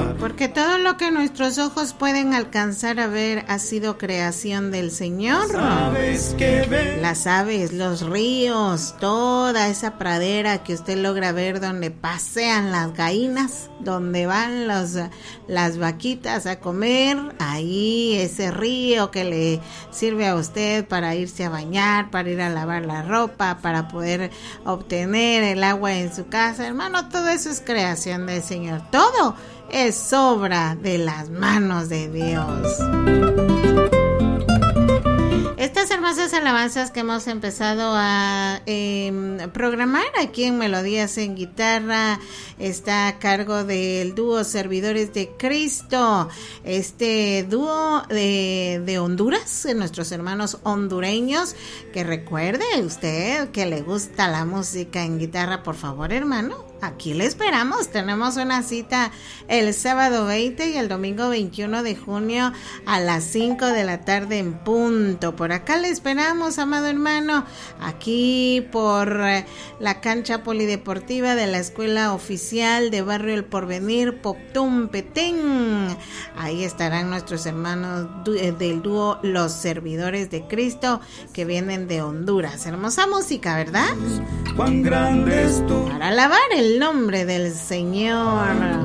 Porque todo lo que nuestros ojos pueden alcanzar a ver ha sido creación del Señor. Las aves, los ríos, toda esa pradera que usted logra ver donde pasean las gallinas, donde van las vaquitas a comer, ahí ese río que le sirve a usted para irse a bañar, para ir a lavar la ropa, para poder obtener el agua en su casa, hermano, todo eso es creación del Señor, todo es obra de las manos de Dios. Estas hermosas alabanzas que hemos empezado a programar aquí en Melodías en Guitarra está a cargo del dúo Servidores de Cristo, este dúo de Honduras, nuestros hermanos hondureños, que recuerde usted que le gusta la música en guitarra, por favor, hermano, aquí le esperamos. Tenemos una cita el sábado 20 y el domingo 21 de junio a las 5 de la tarde en punto. Por acá le esperamos, amado hermano, aquí por la cancha polideportiva de la Escuela Oficial de Barrio El Porvenir, Poptum, Petén. Ahí estarán nuestros hermanos del dúo Los Servidores de Cristo, que vienen de Honduras. Hermosa música, ¿verdad? Cuán grande es tú. Para alabar el nombre del Señor.